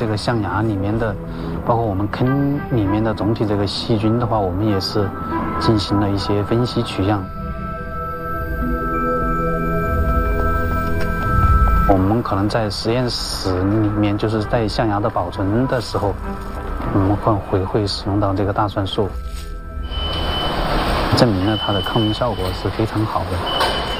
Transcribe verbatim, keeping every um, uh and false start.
这个象牙里面的，包括我们坑里面的总体这个细菌的话，我们也是进行了一些分析取样。我们可能在实验室里面，就是在象牙的保存的时候，我们会会会使用到这个大蒜素，证明了它的抗病效果是非常好的。